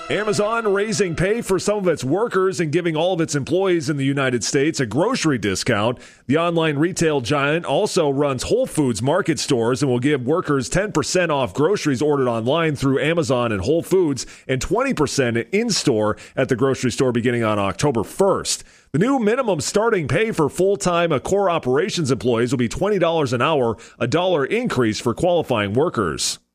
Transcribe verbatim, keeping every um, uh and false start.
Amazon raising pay for some of its workers and giving all of its employees in the United States a grocery discount. The online retail giant also runs Whole Foods market stores and will give workers ten percent off groceries ordered online through Amazon and Whole Foods and twenty percent in-store at the grocery store beginning on October first. The new minimum starting pay for full-time core operations employees will be twenty dollars an hour, a dollar increase for qualifying workers.